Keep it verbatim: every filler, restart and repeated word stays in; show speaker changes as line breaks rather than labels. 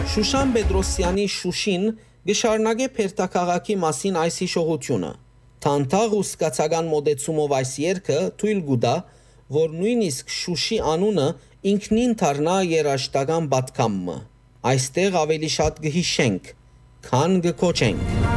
Շուշան Պետրոսյանի Շուշին գշարնագե Փերթաքաղաքի մասին այս հիշողությունը։ Թանթաղ ու սկացական մոդեցումով այս երգը թույլ գուտա, որ նույնիսկ Շուշի անունը ինքնին դառնա երաժշտական պատգամը։ Այստեղ ավելի շատ գհիշենք, քան գկոչենք։